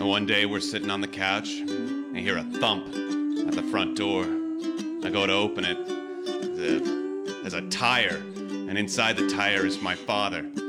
And one day we're sitting on the couch, and I hear a thump at the front door. I go to open it. There's a tire, and inside the tire is my father.